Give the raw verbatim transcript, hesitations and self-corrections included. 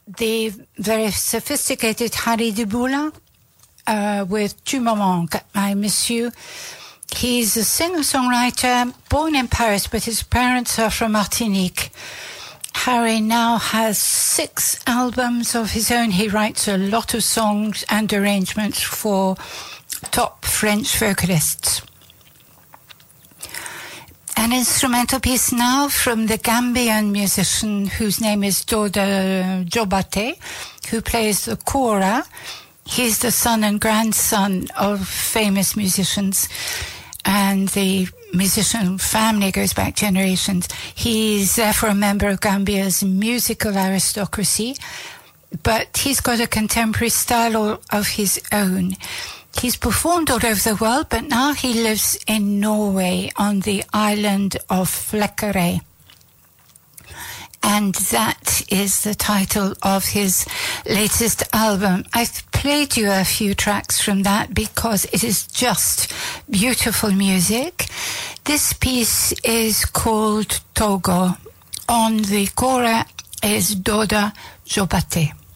the very sophisticated Harry Deboula uh, with Tu me manques, I Miss You. He's a singer-songwriter born in Paris, but his parents are from Martinique. Harry now has six albums of his own. He writes a lot of songs and arrangements for top French vocalists. An instrumental piece now from the Gambian musician whose name is Doda Jobate, who plays the kora. He's the son and grandson of famous musicians, and the musician family goes back generations. He's therefore a member of Gambia's musical aristocracy, but he's got a contemporary style of his own. He's performed all over the world, but now he lives in Norway on the island of Flekkerøy. And that is the title of his latest album. I've played you a few tracks from that because it is just beautiful music. This piece is called Togo. On the kora is Doda Jobate.